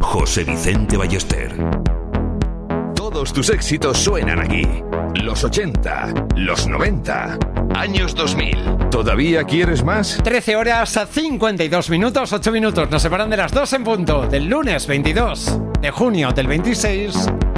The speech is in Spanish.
José Vicente Ballester. Todos tus éxitos suenan aquí. Los 80, los 90, años 2000. ¿Todavía quieres más? 13 horas a 52 minutos, 8 minutos. Nos separan de las 2 en punto del lunes 22 de junio del 26